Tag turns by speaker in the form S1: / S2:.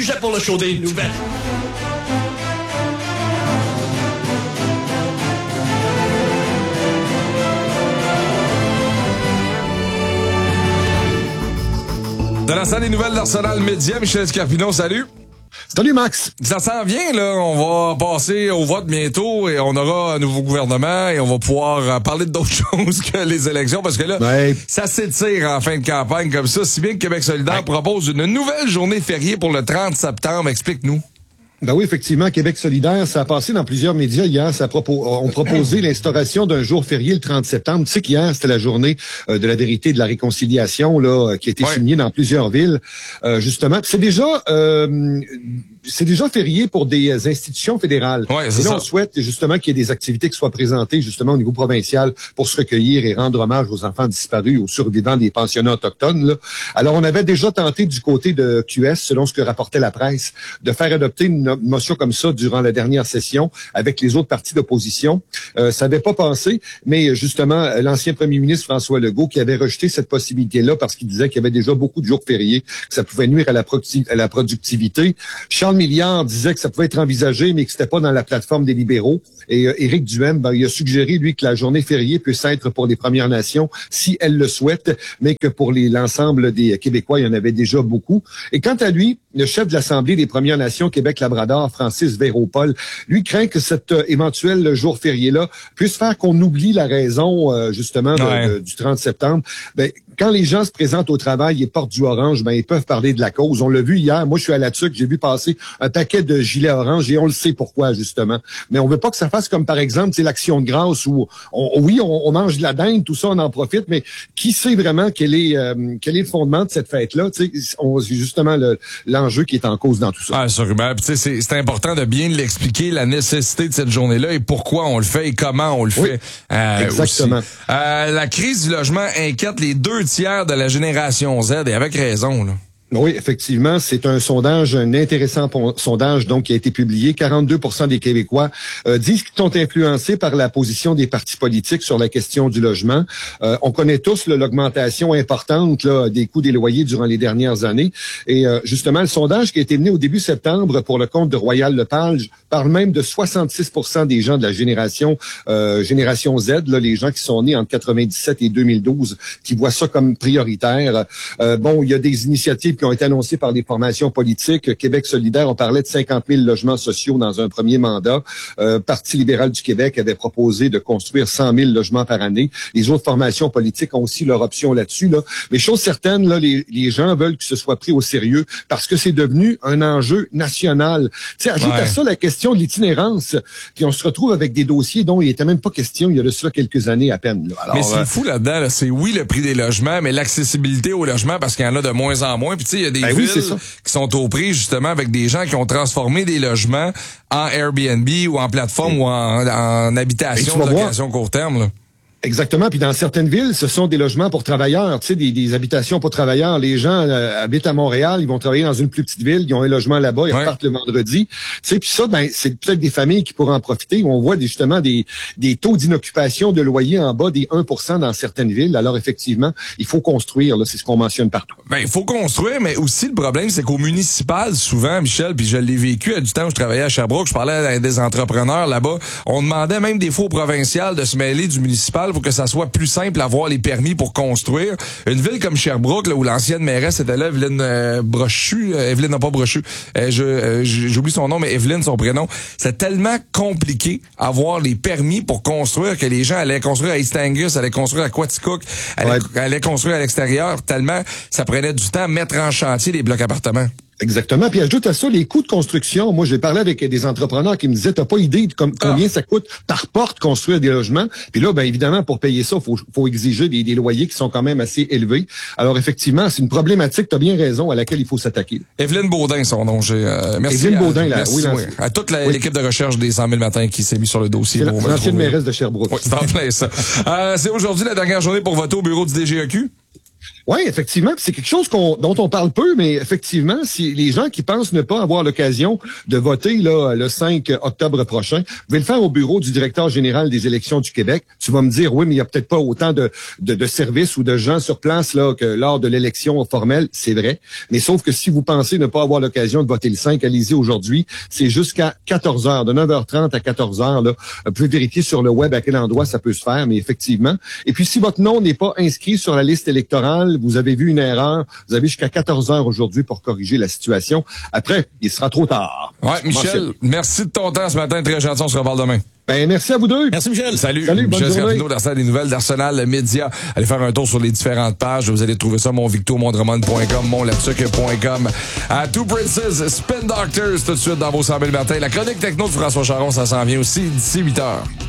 S1: sujet pour le show des nouvelles.
S2: De l'instant des nouvelles d'Arsenal Média, Michel Scarpino, salut.
S3: Salut Max.
S2: Ça s'en vient, là. On va passer au vote bientôt et on aura un nouveau gouvernement et on va pouvoir parler d'autres choses que les élections parce que là, ça s'étire en fin de campagne comme ça. Si bien que Québec solidaire propose une nouvelle journée fériée pour le 30 septembre. Explique-nous.
S3: Ben oui, effectivement, Québec solidaire, ça a passé dans plusieurs médias hier. On proposait l'instauration d'un jour férié le 30 septembre. Tu sais qu'hier, c'était la journée de la vérité et de la réconciliation là, qui a été signée dans plusieurs villes. Justement, c'est déjà férié pour des institutions fédérales.
S2: Ouais,
S3: et là, on souhaite justement qu'il y ait des activités qui soient présentées justement au niveau provincial pour se recueillir et rendre hommage aux enfants disparus, aux survivants des pensionnats autochtones. Là. Alors, on avait déjà tenté du côté de QS, selon ce que rapportait la presse, de faire adopter une motion comme ça durant la dernière session avec les autres partis d'opposition. Ça n'avait pas passé, mais justement, l'ancien premier ministre François Legault qui avait rejeté cette possibilité-là parce qu'il disait qu'il y avait déjà beaucoup de jours fériés, que ça pouvait nuire à la productivité. Charles Milliard disait que ça pouvait être envisagé, mais que c'était pas dans la plateforme des libéraux. Et Éric Duhaime, il a suggéré, lui, que la journée fériée puisse être pour les Premières Nations, si elles le souhaitent, mais que pour l'ensemble des Québécois, il y en avait déjà beaucoup. Et quant à lui, le chef de l'Assemblée des Premières Nations Québec-Labrador, Francis Véropol, lui craint que cet éventuel jour férié-là puisse faire qu'on oublie la raison, justement, du 30 septembre. Ben, quand les gens se présentent au travail et portent du orange, ben ils peuvent parler de la cause. On l'a vu hier. Moi, je suis à la TUC, j'ai vu passer un paquet de gilets orange et on le sait pourquoi, justement. Mais on veut pas que ça fasse comme, par exemple, c'est l'Action de grâce où, on mange de la dinde, tout ça, on en profite, mais qui sait vraiment quel est le fondement de cette fête-là? C'est justement l'enjeu qui est en cause dans tout ça.
S2: Ah, absolument. Puis, c'est important de bien l'expliquer, la nécessité de cette journée-là et pourquoi on le fait et comment on le fait.
S3: Exactement.
S2: La crise du logement inquiète les 2/3 de la génération Z et avec raison, là.
S3: Oui, effectivement, c'est un intéressant sondage donc qui a été publié. 42% des Québécois disent qu'ils sont influencés par la position des partis politiques sur la question du logement. On connaît tous l'augmentation importante là, des coûts des loyers durant les dernières années. Et justement, le sondage qui a été mené au début septembre pour le compte de Royal Lepage parle même de 66% des gens de la génération Z, là, les gens qui sont nés entre 97 et 2012, qui voient ça comme prioritaire. Il y a des initiatives qui ont été annoncés par des formations politiques. Québec solidaire, on parlait de 50 000 logements sociaux dans un premier mandat. Parti libéral du Québec avait proposé de construire 100 000 logements par année. Les autres formations politiques ont aussi leur option là-dessus. Là. Mais chose certaine, là, les gens veulent que ce soit pris au sérieux parce que c'est devenu un enjeu national. Tu sais, ajoute à ça la question de l'itinérance, puis on se retrouve avec des dossiers dont il était même pas question il y a de cela quelques années à peine. Là. Alors,
S2: mais c'est fou là-dedans, là, c'est oui le prix des logements, mais l'accessibilité aux logements parce qu'il y en a de moins en moins. Puis tu sais, il y a des villes qui sont aux prises justement avec des gens qui ont transformé des logements en Airbnb ou en plateforme ou en habitation de location court terme. Là.
S3: Exactement. Puis dans certaines villes, ce sont des logements pour travailleurs, tu sais, des habitations pour travailleurs. Les gens habitent à Montréal, ils vont travailler dans une plus petite ville, ils ont un logement là-bas, ils repartent le vendredi. Tu sais, puis ça, ben c'est peut-être des familles qui pourraient en profiter. On voit justement des taux d'inoccupation de loyer en bas des 1% dans certaines villes. Alors effectivement, il faut construire. Là, c'est ce qu'on mentionne partout.
S2: Ben il faut construire, mais aussi le problème, c'est qu'au municipal, souvent, Michel, puis je l'ai vécu à du temps où je travaillais à Sherbrooke, je parlais à des entrepreneurs là-bas. On demandait même des fois au provincial de se mêler du municipal pour que ça soit plus simple à avoir les permis pour construire. Une ville comme Sherbrooke, là, où l'ancienne mairesse était là, Evelyne Brochu, Evelyne n'a pas Brochu, j'oublie son nom, mais Evelyne, son prénom, c'est tellement compliqué avoir les permis pour construire que les gens allaient construire à East Angus, allaient construire à Quaticook, allaient construire à l'extérieur, tellement ça prenait du temps à mettre en chantier les blocs appartements.
S3: Exactement. Puis ajoute à ça les coûts de construction. Moi, j'ai parlé avec des entrepreneurs qui me disaient, t'as pas idée de combien ça coûte par porte construire des logements. Puis là, ben évidemment, pour payer ça, faut exiger des loyers qui sont quand même assez élevés. Alors effectivement, c'est une problématique, t'as bien raison, à laquelle il faut s'attaquer.
S2: Evelyne Baudin, son nom. Merci.
S3: Evelyne Baudin,
S2: à toute l'équipe de recherche des 100 000 matins qui s'est mis sur le dossier.
S3: C'est l'ancienne mairesse de Sherbrooke.
S2: Oui, c'est en plein ça. C'est aujourd'hui la dernière journée pour voter au bureau du DGEQ.
S3: Oui, effectivement. C'est quelque chose dont on parle peu, mais effectivement, si les gens qui pensent ne pas avoir l'occasion de voter là, le 5 octobre prochain, vous pouvez le faire au bureau du directeur général des élections du Québec. Tu vas me dire, oui, mais il y a peut-être pas autant de services ou de gens sur place là que lors de l'élection formelle. C'est vrai. Mais sauf que si vous pensez ne pas avoir l'occasion de voter le 5, allez-y aujourd'hui. C'est jusqu'à 14 heures, de 9h30 à 14 heures. Là. Vous pouvez vérifier sur le web à quel endroit ça peut se faire, mais effectivement. Et puis, si votre nom n'est pas inscrit sur la liste électorale, vous avez vu une erreur, vous avez jusqu'à 14 heures aujourd'hui pour corriger la situation. Après, il sera trop tard.
S2: Ouais, Michel, merci de ton temps ce matin. Très gentil, on se reparle demain.
S3: Ben, merci à vous deux.
S1: Merci, Michel.
S2: Salut
S3: bonne
S2: Michel
S3: journée.
S2: Scapino, d'Arsenal des nouvelles d'Arsenal Média. Allez faire un tour sur les différentes pages. Vous allez trouver ça, monvictomondremont.com, monlapsuc.com. À Two Princes, Spin Doctors, tout de suite dans vos 100 000 matins. La chronique techno de François Charon, ça s'en vient aussi d'ici 8 heures.